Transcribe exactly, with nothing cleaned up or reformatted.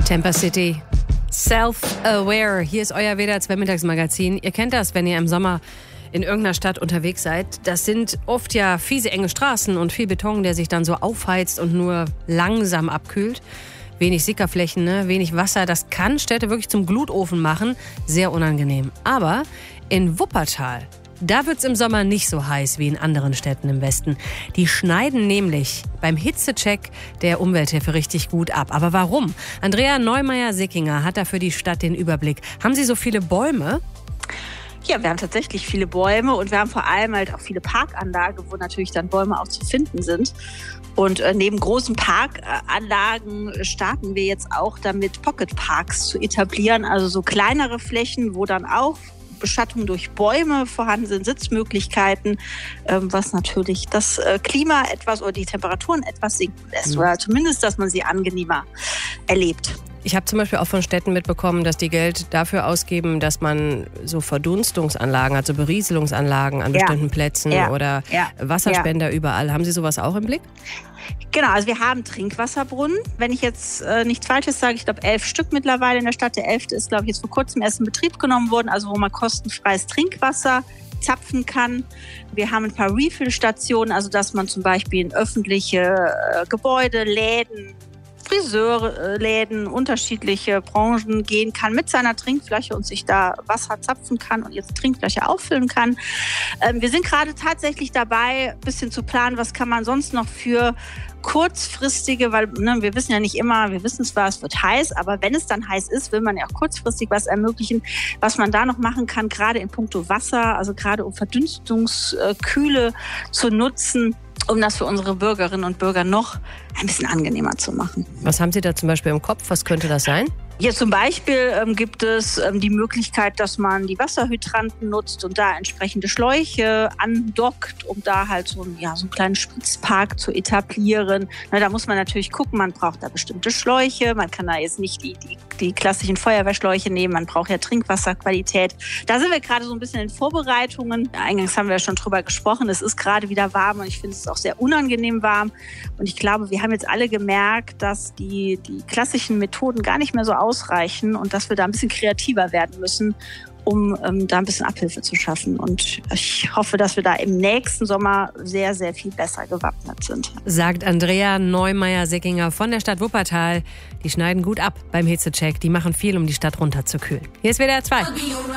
Temper City. Self-Aware. Hier ist euer W D R zwei Mittagsmagazin. Ihr kennt das, wenn ihr im Sommer in irgendeiner Stadt unterwegs seid. Das sind oft ja fiese, enge Straßen und viel Beton, der sich dann so aufheizt und nur langsam abkühlt. Wenig Sickerflächen, ne? Wenig Wasser. Das kann Städte wirklich zum Glutofen machen. Sehr unangenehm. Aber in Wuppertal, da wird's im Sommer nicht so heiß wie in anderen Städten im Westen. Die schneiden nämlich beim Hitzecheck der Umwelthilfe richtig gut ab. Aber warum? Andrea Neumeier-Sickinger hat da für die Stadt den Überblick. Haben Sie so viele Bäume? Ja, wir haben tatsächlich viele Bäume und wir haben vor allem halt auch viele Parkanlagen, wo natürlich dann Bäume auch zu finden sind. Und äh, neben großen Parkanlagen starten wir jetzt auch damit, Pocket Parks zu etablieren. Also so kleinere Flächen, wo dann auch Beschattung durch Bäume vorhanden sind, Sitzmöglichkeiten, ähm, was natürlich das äh, Klima etwas oder die Temperaturen etwas sinken lässt. Mhm. Oder zumindest, dass man sie angenehmer erlebt. Ich habe zum Beispiel auch von Städten mitbekommen, dass die Geld dafür ausgeben, dass man so Verdunstungsanlagen, also Berieselungsanlagen an bestimmten ja. Plätzen ja. oder ja. Wasserspender ja. überall. Haben Sie sowas auch im Blick? Genau, also wir haben Trinkwasserbrunnen. Wenn ich jetzt äh, nichts Falsches sage, ich glaube elf Stück mittlerweile in der Stadt. Der elfte ist, glaube ich, jetzt vor kurzem erst in Betrieb genommen worden, also wo man kostenfreies Trinkwasser zapfen kann. Wir haben ein paar Refill-Stationen, also dass man zum Beispiel in öffentliche äh, Gebäude, Läden, Friseurläden, unterschiedliche Branchen gehen kann mit seiner Trinkflasche und sich da Wasser zapfen kann und jetzt Trinkflasche auffüllen kann. Ähm, wir sind gerade tatsächlich dabei, ein bisschen zu planen, was kann man sonst noch für kurzfristige, weil ne, wir wissen ja nicht immer, wir wissen zwar, es wird heiß, aber wenn es dann heiß ist, will man ja auch kurzfristig was ermöglichen, was man da noch machen kann, gerade in puncto Wasser, also gerade um Verdunstungskühle zu nutzen, um das für unsere Bürgerinnen und Bürger noch ein bisschen angenehmer zu machen. Was haben Sie da zum Beispiel im Kopf? Was könnte das sein? Hier zum Beispiel ähm, gibt es ähm, die Möglichkeit, dass man die Wasserhydranten nutzt und da entsprechende Schläuche andockt, um da halt so, ein, ja, so einen kleinen Spritzpark zu etablieren. Na, da muss man natürlich gucken, man braucht da bestimmte Schläuche. Man kann da jetzt nicht die, die, die klassischen Feuerwehrschläuche nehmen, man braucht ja Trinkwasserqualität. Da sind wir gerade so ein bisschen in Vorbereitungen. Eingangs haben wir ja schon drüber gesprochen, es ist gerade wieder warm und ich finde es auch sehr unangenehm warm. Und ich glaube, wir haben jetzt alle gemerkt, dass die, die klassischen Methoden gar nicht mehr so ausreichen und dass wir da ein bisschen kreativer werden müssen, um ähm, da ein bisschen Abhilfe zu schaffen. Und ich hoffe, dass wir da im nächsten Sommer sehr, sehr viel besser gewappnet sind. Sagt Andrea Neumeier-Sickinger von der Stadt Wuppertal. Die schneiden gut ab beim Hitzecheck. Die machen viel, um die Stadt runterzukühlen. Hier ist W D R zwei.